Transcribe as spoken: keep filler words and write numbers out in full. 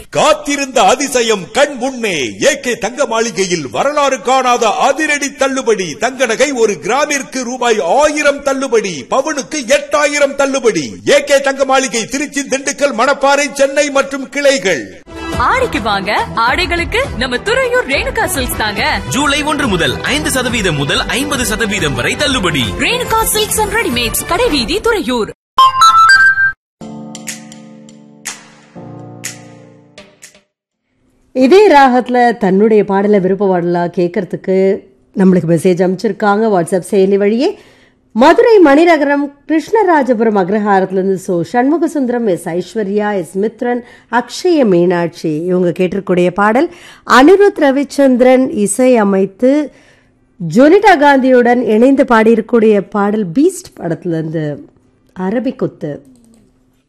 காத்திருந்த அதிசயம் கண் முன்னே ஏகே தங்க மாளிகையில் வரலாறு காணாத அதிரடி தள்ளுபடி. தங்க நகை ஒரு கிராமிற்கு ரூபாய் ஆயிரம் தள்ளுபடி, பவுனுக்கு எட்டாயிரம் தள்ளுபடி. ஏகே தங்க மாளிகை திருச்சி, திண்டுக்கல், மணப்பாறை, சென்னை மற்றும் கிளைகள். ஆடிக்கு வாங்க, ஆடைகளுக்கு நம்ம துறையூர் ரேணுகா சில்க்ஸ் தாங்க. ஜூலை ஒன்று முதல் ஐந்து சதவீதம் முதல் ஐம்பது சதவீதம் வரை தள்ளுபடி. ரேணுகா சில்க்ஸ் அண்ட் ரெடிமேட்ஸ், கடைவீதி, துறையூர். இதே ராகத்துல தன்னுடைய பாடலை விருப்ப பாடலா கேட்கறதுக்கு நம்மளுக்கு மெசேஜ் அனுப்பிச்சிருக்காங்க வாட்ஸ்அப் செயலி வழியே. Madurai Maninagaram Krishnarajapuram அக்ரஹாரத்திலிருந்து so Shanmugasundaram, S Aishwarya, S Mithran, Akshaya Meenakshi இவங்க கேட்டிருக்கூடிய பாடல் அனிருத் ரவிச்சந்திரன் இசை அமைத்து ஜொனிடா காந்தியுடன் இணைந்து பாடியிருக்கூடிய பாடல் பீஸ்ட் படத்திலிருந்து அரபிக்குத்து.